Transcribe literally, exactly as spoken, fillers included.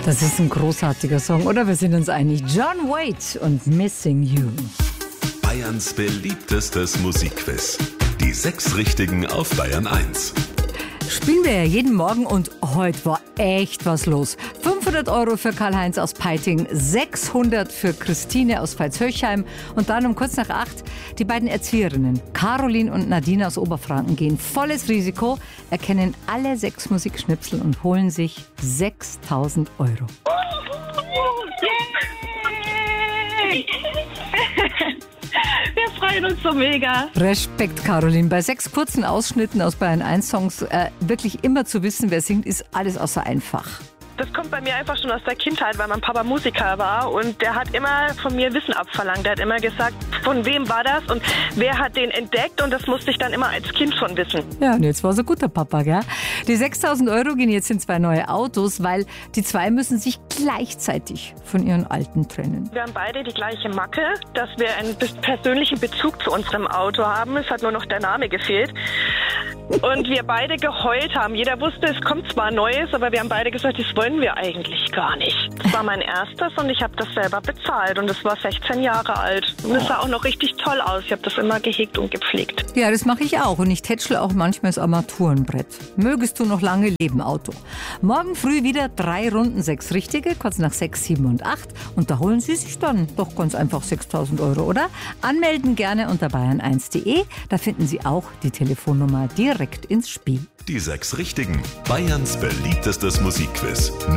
Das ist ein großartiger Song, oder? Wir sind uns einig. John Waite und Missing You. Bayerns beliebtestes Musikquiz. Die sechs Richtigen auf Bayern eins. Spielen wir ja jeden Morgen und heute war echt was los. fünfhundert Euro für Karl-Heinz aus Peiting, sechshundert für Christine aus Veitshöchheim und dann um kurz nach acht die beiden Erzieherinnen Caroline und Nadine aus Oberfranken gehen volles Risiko, erkennen alle sechs Musikschnipsel und holen sich sechstausend Euro. Yay! Wir freuen uns so mega. Respekt, Caroline. Bei sechs kurzen Ausschnitten aus Bayern eins Songs äh, wirklich immer zu wissen, wer singt, ist alles außer einfach. Das kommt bei mir einfach schon aus der Kindheit, weil mein Papa Musiker war und der hat immer von mir Wissen abverlangt. Der hat immer gesagt, von wem war das und wer hat den entdeckt und das musste ich dann immer als Kind schon wissen. Ja, und jetzt war so guter Papa, gell? Die sechstausend Euro gehen jetzt in zwei neue Autos, weil die zwei müssen sich gleichzeitig von ihren alten trennen. Wir haben beide die gleiche Macke, dass wir einen persönlichen Bezug zu unserem Auto haben. Es hat nur noch der Name gefehlt. Und wir beide geheult haben. Jeder wusste, es kommt zwar Neues, aber wir haben beide gesagt, das wollen wir eigentlich gar nicht. Das war mein erstes und ich habe das selber bezahlt und es war sechzehn Jahre alt. Und es sah auch noch richtig toll aus. Ich habe das immer gehegt und gepflegt. Ja, das mache ich auch und ich tätschle auch manchmal das Armaturenbrett. Mögest du noch lange leben, Auto. Morgen früh wieder drei Runden, sechs richtige, kurz nach sechs, sieben und acht. Und da holen Sie sich dann doch ganz einfach sechstausend Euro, oder? Anmelden gerne unter bayern eins punkt de. Da finden Sie auch die Telefonnummer direkt ins Spiel. Die sechs Richtigen. Bayerns beliebtestes Musikquiz.